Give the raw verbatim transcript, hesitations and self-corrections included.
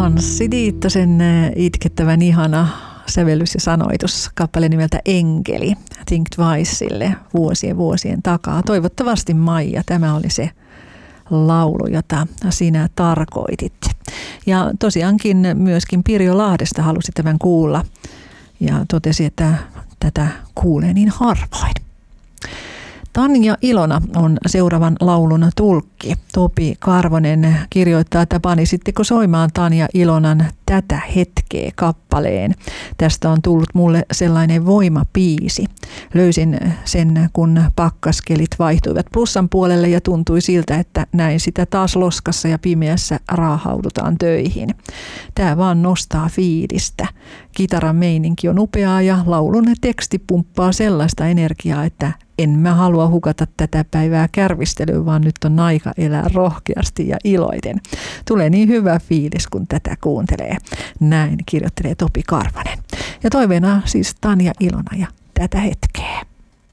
Anssi Diittosen itkettävän ihana sävellys ja sanoitus kappale nimeltä Enkeli Think Twiceille vuosien vuosien takaa. Toivottavasti Maija, tämä oli se laulu, jota sinä tarkoitit. Ja tosiaankin myöskin Pirjo Lahdesta halusi tämän kuulla ja totesi, että tätä kuulee niin harvoin. Tanja Ilona on seuraavan laulun tulkki. Topi Karvonen kirjoittaa, että panisitteko soimaan Tanja Ilonan Tätä hetkeä kappaleen. Tästä on tullut mulle sellainen voimapiisi. Löysin sen, kun pakkaskelit vaihtuivat plussan puolelle ja tuntui siltä, että näin sitä taas loskassa ja pimeässä raahaudutaan töihin. Tää vaan nostaa fiilistä. Kitaran meininki on upeaa ja laulun teksti pumppaa sellaista energiaa, että en mä halua hukata tätä päivää kärvistelyyn, vaan nyt on aika elää rohkeasti ja iloiten. Tulee niin hyvä fiilis, kun tätä kuuntelee. Näin kirjoittelee Topi Karvanen. Ja toiveena siis Tanja Ilona ja Tätä hetkeä.